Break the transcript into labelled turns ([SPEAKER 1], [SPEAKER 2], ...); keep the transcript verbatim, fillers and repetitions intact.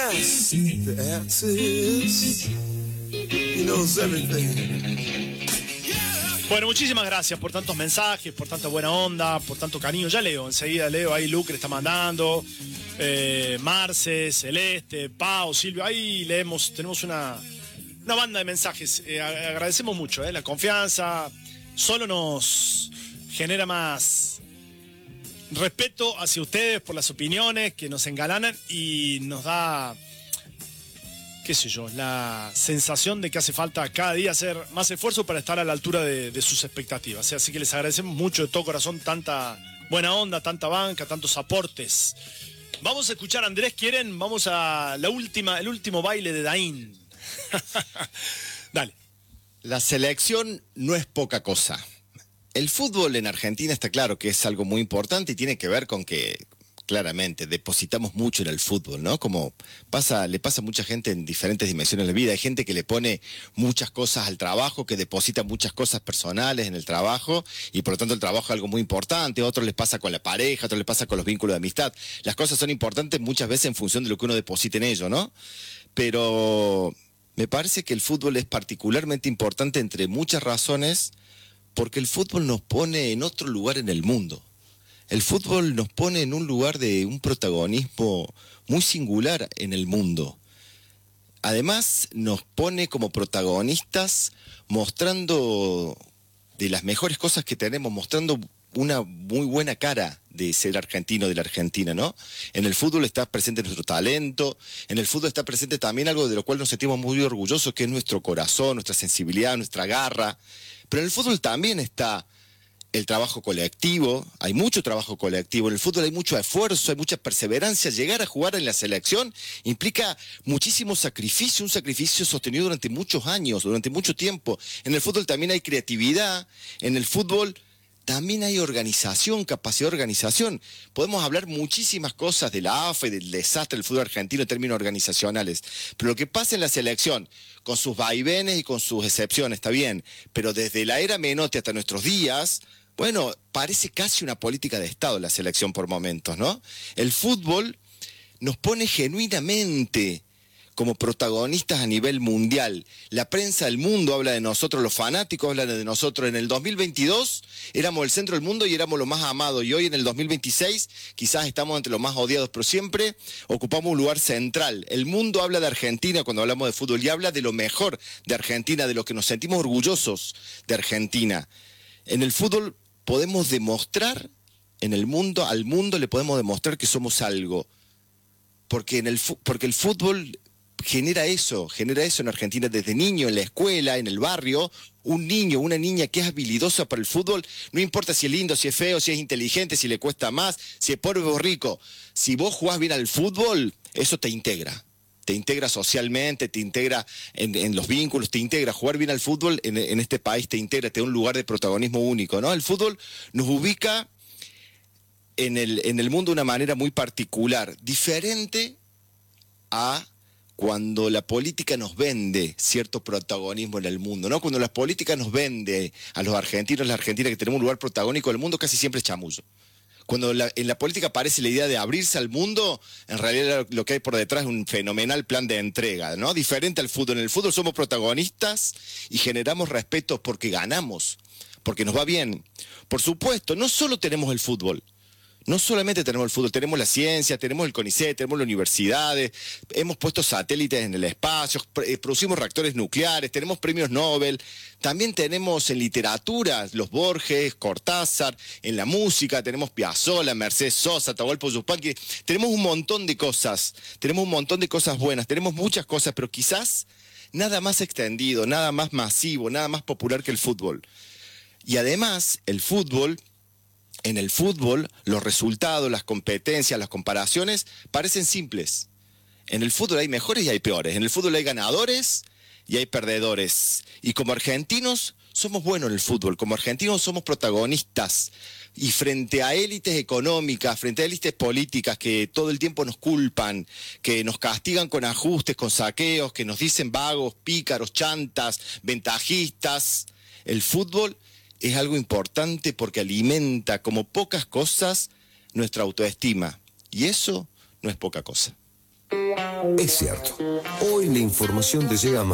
[SPEAKER 1] ask, the answer is, he knows everything.
[SPEAKER 2] Bueno, muchísimas gracias por tantos mensajes, por tanta buena onda, por tanto cariño. Ya leo, enseguida leo, ahí Luke le está mandando, eh, Marce, Celeste, Pau, Silvio, ahí leemos, tenemos una, una banda de mensajes. Eh, agradecemos mucho, eh, la confianza, solo nos genera más respeto hacia ustedes por las opiniones que nos engalanan y nos da, qué sé yo, la sensación de que hace falta cada día hacer más esfuerzo para estar a la altura de, de sus expectativas. Así que les agradecemos mucho de todo corazón tanta buena onda, tanta banca, tantos aportes. Vamos a escuchar, Andrés, ¿quieren? Vamos a la última, el último baile de Daín. Dale.
[SPEAKER 3] La selección no es poca cosa. El fútbol en Argentina está claro que es algo muy importante y tiene que ver con que claramente depositamos mucho en el fútbol, ¿no? Como pasa, le pasa a mucha gente en diferentes dimensiones de la vida. Hay gente que le pone muchas cosas al trabajo, que deposita muchas cosas personales en el trabajo y por lo tanto el trabajo es algo muy importante. A otros les pasa con la pareja, a otros les pasa con los vínculos de amistad. Las cosas son importantes muchas veces en función de lo que uno deposita en ello, ¿no? Pero me parece que el fútbol es particularmente importante entre muchas razones porque el fútbol nos pone en otro lugar en el mundo. El fútbol nos pone en un lugar de un protagonismo muy singular en el mundo. Además, nos pone como protagonistas mostrando de las mejores cosas que tenemos, mostrando una muy buena cara de ser argentino, de la Argentina, ¿no? En el fútbol está presente nuestro talento, en el fútbol está presente también algo de lo cual nos sentimos muy orgullosos, que es nuestro corazón, nuestra sensibilidad, nuestra garra. Pero en el fútbol también está el trabajo colectivo, hay mucho trabajo colectivo, en el fútbol hay mucho esfuerzo, hay mucha perseverancia. Llegar a jugar en la selección implica muchísimo sacrificio, un sacrificio sostenido durante muchos años, durante mucho tiempo. En el fútbol también hay creatividad, en el fútbol también hay organización, capacidad de organización. Podemos hablar muchísimas cosas de la A F A y del desastre del fútbol argentino en términos organizacionales, pero lo que pasa en la selección, con sus vaivenes y con sus excepciones, está bien, pero desde la era Menotti hasta nuestros días, bueno, parece casi una política de Estado la selección por momentos, ¿no? El fútbol nos pone genuinamente como protagonistas a nivel mundial. La prensa del mundo habla de nosotros, los fanáticos hablan de nosotros. En el dos mil veintidós éramos el centro del mundo y éramos los más amados. Y hoy en el dos mil veintiséis quizás estamos entre los más odiados, pero siempre ocupamos un lugar central. El mundo habla de Argentina cuando hablamos de fútbol y habla de lo mejor de Argentina, de lo que nos sentimos orgullosos de Argentina. En el fútbol podemos demostrar, en el mundo, al mundo le podemos demostrar que somos algo. Porque, en el, porque el fútbol genera eso, genera eso en Argentina desde niño, en la escuela, en el barrio. Un niño, una niña que es habilidosa para el fútbol, no importa si es lindo, si es feo, si es inteligente, si le cuesta más, si es pobre o rico. Si vos jugás bien al fútbol, eso te integra. Te integra socialmente, te integra en, en los vínculos, te integra. Jugar bien al fútbol en, en este país te integra, te da un lugar de protagonismo único, ¿no? El fútbol nos ubica en el, en el mundo de una manera muy particular, diferente a cuando la política nos vende cierto protagonismo en el mundo, ¿no? Cuando la política nos vende a los argentinos, la Argentina que tenemos un lugar protagónico en el mundo, casi siempre es chamullo. Cuando la, en la política aparece la idea de abrirse al mundo, en realidad lo que hay por detrás es un fenomenal plan de entrega, ¿no? Diferente al fútbol. En el fútbol somos protagonistas y generamos respeto porque ganamos, porque nos va bien. Por supuesto, no solo tenemos el fútbol. No solamente tenemos el fútbol, tenemos la ciencia, tenemos el CONICET, tenemos las universidades, hemos puesto satélites en el espacio, producimos reactores nucleares, tenemos premios Nobel, también tenemos en literatura los Borges, Cortázar, en la música tenemos Piazzolla, Mercedes Sosa, Atahualpa Yupanqui, tenemos un montón de cosas, tenemos un montón de cosas buenas, tenemos muchas cosas, pero quizás nada más extendido, nada más masivo, nada más popular que el fútbol. Y además, el fútbol... En el fútbol, los resultados, las competencias, las comparaciones parecen simples. En el fútbol hay mejores y hay peores. En el fútbol hay ganadores y hay perdedores. Y como argentinos somos buenos en el fútbol. Como argentinos somos protagonistas. Y frente a élites económicas, frente a élites políticas que todo el tiempo nos culpan, que nos castigan con ajustes, con saqueos, que nos dicen vagos, pícaros, chantas, ventajistas, el fútbol es algo importante porque alimenta como pocas cosas nuestra autoestima. Y eso no es poca cosa.
[SPEAKER 4] Es cierto, hoy la información te llega más